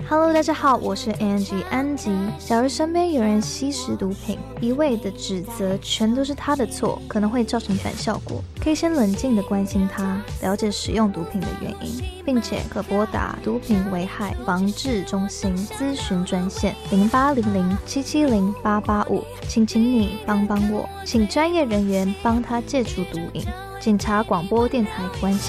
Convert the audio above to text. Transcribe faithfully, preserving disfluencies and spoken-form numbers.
Hello， 大家好，我是 Angie 安吉。假如身边有人吸食毒品，一味的指责全都是他的错，可能会造成反效果。可以先冷静的关心他，了解使用毒品的原因，并且可拨打毒品危害防治中心咨询专线零八零零七七零八八五，请请你帮帮我，请专业人员帮他戒除毒瘾。警察广播电台关心。